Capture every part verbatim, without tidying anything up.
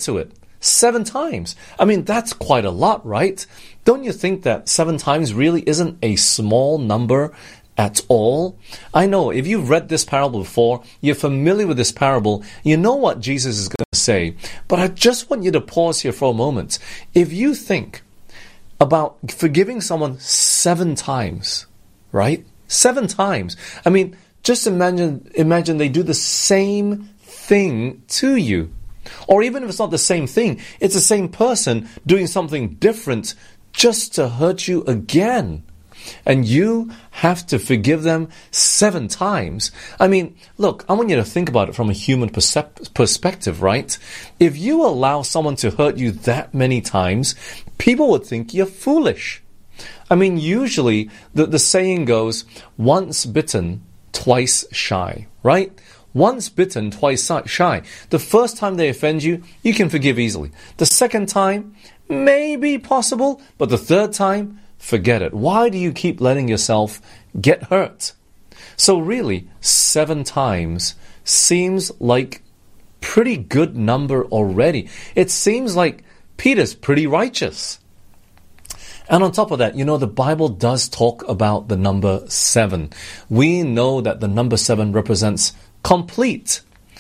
to it. Seven times. I mean, that's quite a lot, right? Don't you think that seven times really isn't a small number at all? I know, if you've read this parable before, you're familiar with this parable, you know what Jesus is going to say. But I just want you to pause here for a moment. If you think about forgiving someone seven times, right? Seven times. I mean, just imagine, imagine they do the same thing to you. Or even if it's not the same thing, it's the same person doing something different just to hurt you again. And you have to forgive them seven times. I mean, look, I want you to think about it from a human percep- perspective, right? If you allow someone to hurt you that many times, people would think you're foolish. I mean, usually the, the saying goes, once bitten, twice shy, right? Once bitten, twice shy. The first time they offend you, you can forgive easily. The second time, maybe possible, but the third time, forget it. Why do you keep letting yourself get hurt? So really, seven times seems like pretty good number already. It seems like Peter's pretty righteous. And on top of that, you know, the Bible does talk about the number seven. We know that the number seven represents complete.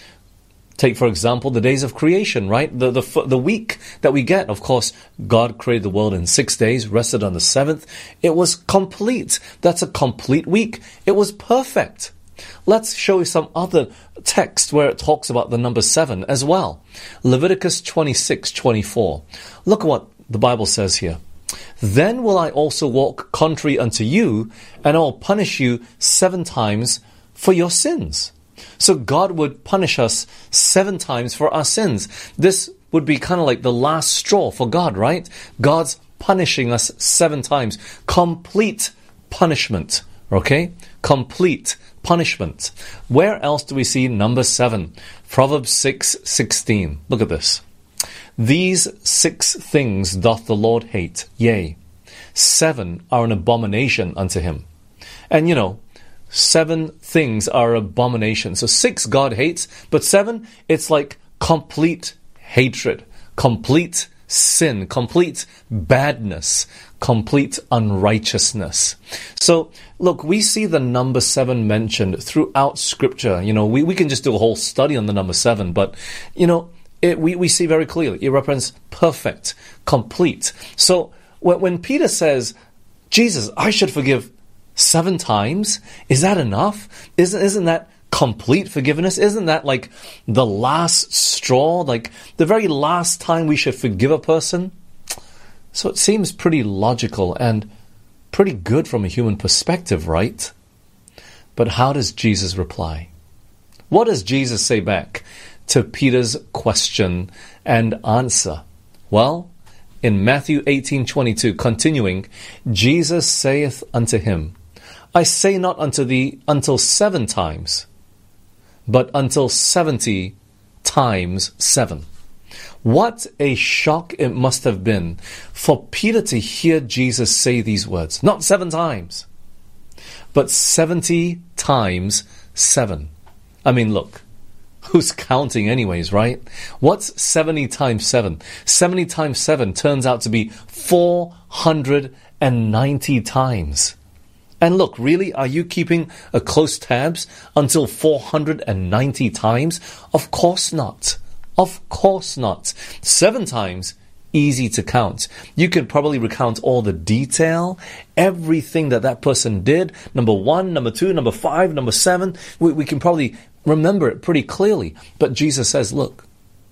Take, for example, the days of creation, right? The, the the week that we get. Of course, God created the world in six days, rested on the seventh. It was complete. That's a complete week. It was perfect. Let's show you some other text where it talks about the number seven as well. Leviticus twenty-six twenty-four. Look at what the Bible says here. Then will I also walk contrary unto you, and I will punish you seven times for your sins. So God would punish us seven times for our sins. This would be kind of like the last straw for God, right? God's punishing us seven times. Complete punishment, okay? Complete punishment. Where else do we see number seven? Proverbs six sixteen. Look at this. These six things doth the Lord hate, yea, seven are an abomination unto him. And you know, seven things are abomination. So six God hates, but seven, it's like complete hatred, complete sin, complete badness, complete unrighteousness. So look, we see the number seven mentioned throughout Scripture. You know, we, we can just do a whole study on the number seven, but you know, it, we, we see very clearly it represents perfect, complete. So when, when Peter says, Jesus, I should forgive seven times, is that enough? Isn't, isn't that complete forgiveness? Isn't that like the last straw? Like the very last time we should forgive a person? So it seems pretty logical and pretty good from a human perspective, right? But how does Jesus reply? What does Jesus say back to Peter's question and answer? Well, in Matthew eighteen twenty-two, continuing, Jesus saith unto him, I say not unto thee until seven times, but until seventy times seven. What a shock it must have been for Peter to hear Jesus say these words. Not seven times, but seventy times seven. I mean, look, who's counting anyways, right? What's seventy times seven? seventy times seven turns out to be four hundred ninety times. And look, really, are you keeping a close tabs until four hundred ninety times? Of course not. Of course not. Seven times, easy to count. You could probably recount all the detail, everything that that person did. Number one, number two, number five, number seven. We, we can probably remember it pretty clearly. But Jesus says, look,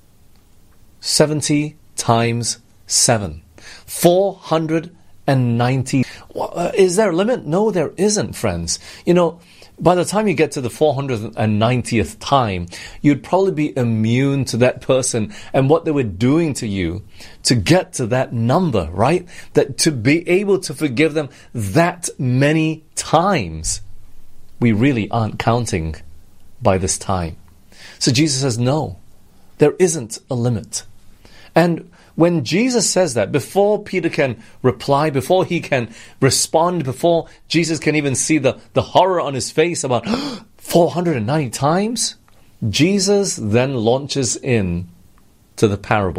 seventy times seven. four hundred ninety. Is there a limit? No, there isn't, friends. You know, by the time you get to the four hundred ninetieth time, you'd probably be immune to that person and what they were doing to you to get to that number, right? That to be able to forgive them that many times, we really aren't counting by this time. So Jesus says, no, there isn't a limit. And when Jesus says that, before Peter can reply, before he can respond, before Jesus can even see the, the horror on his face about four hundred ninety times, Jesus then launches in to the parable.